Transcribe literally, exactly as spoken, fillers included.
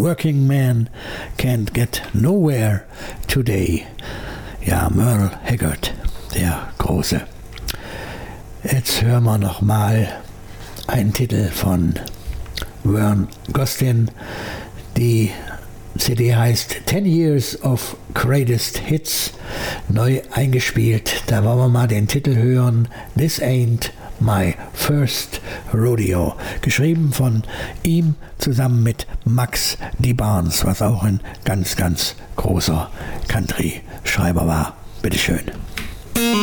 Working Man Can't Get Nowhere Today. Ja, Merle Haggard, der Große. Jetzt hören wir nochmal einen Titel von Vern Gosdin. Die C D heißt Ten Years of Greatest Hits, neu eingespielt. Da wollen wir mal den Titel hören, This Ain't My First Rodeo. Geschrieben von ihm zusammen mit Max D. Barnes, was auch ein ganz, ganz großer Country-Schreiber war. Bitteschön.